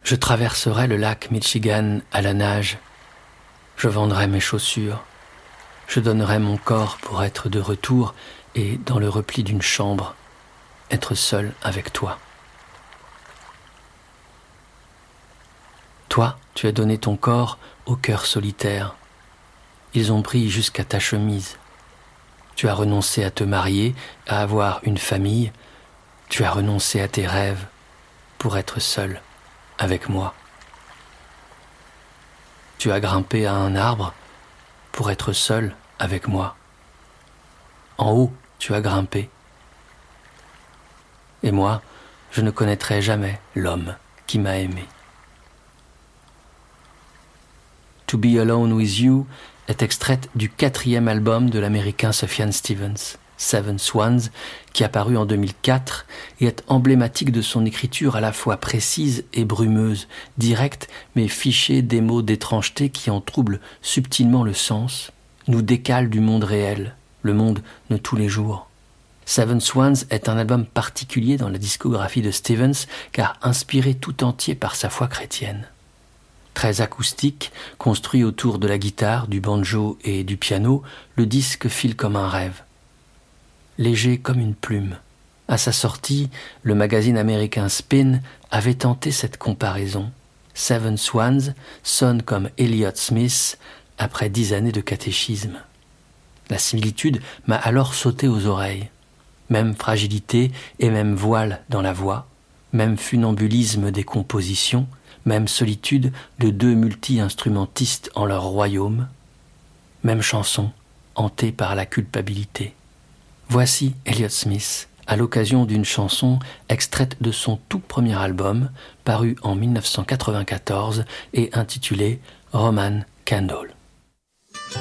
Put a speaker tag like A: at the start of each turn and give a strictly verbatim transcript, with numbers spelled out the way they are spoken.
A: Je traverserai le lac Michigan à la nage. Je vendrai mes chaussures. Je donnerai mon corps pour être de retour et, dans le repli d'une chambre, être seul avec toi. Toi, tu as donné ton corps au cœur solitaire. Ils ont pris jusqu'à ta chemise. Tu as renoncé à te marier, à avoir une famille. Tu as renoncé à tes rêves pour être seul avec moi. Tu as grimpé à un arbre pour être seul avec moi. En haut, tu as grimpé. Et moi, je ne connaîtrai jamais l'homme qui m'a aimé. To Be Alone With You est extraite du quatrième album de l'américain Sufjan Stevens, Seven Swans, qui a paru en deux mille quatre et est emblématique de son écriture à la fois précise et brumeuse, directe mais fichée des mots d'étrangeté qui en troublent subtilement le sens, nous décalent du monde réel, le monde de tous les jours. Seven Swans est un album particulier dans la discographie de Stevens car inspiré tout entier par sa foi chrétienne. Très acoustique, construit autour de la guitare, du banjo et du piano, le disque file comme un rêve. Léger comme une plume. À sa sortie, le magazine américain Spin avait tenté cette comparaison. Seven Swans sonne comme Elliott Smith après dix années de catéchisme. La similitude m'a alors sauté aux oreilles. Même fragilité et même voile dans la voix, même funambulisme des compositions, même solitude de deux multi-instrumentistes en leur royaume, même chanson hantée par la culpabilité. Voici Elliott Smith, à l'occasion d'une chanson extraite de son tout premier album, paru en dix-neuf cent quatre-vingt-quatorze et intitulé Roman Candle.